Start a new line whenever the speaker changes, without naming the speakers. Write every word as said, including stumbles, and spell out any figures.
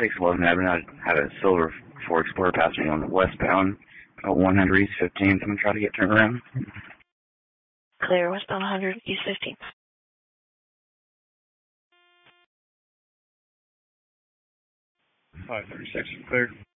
six eleven Avenue. I had a silver Ford Explorer pass me on the westbound, uh, one hundred East fifteenth. I'm going to try to get turned around.
Clear, westbound one hundred East fifteenth.
five thirty-six, clear.